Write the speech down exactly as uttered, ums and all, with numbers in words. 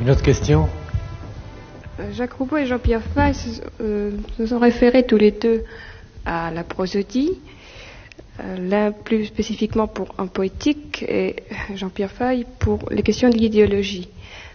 Une autre question? Jacques Roubaud et Jean-Pierre Fay se, euh, se sont référés tous les deux à la prosodie, euh, l'un plus spécifiquement pour un poétique et Jean-Pierre Fay pour les questions de l'idéologie.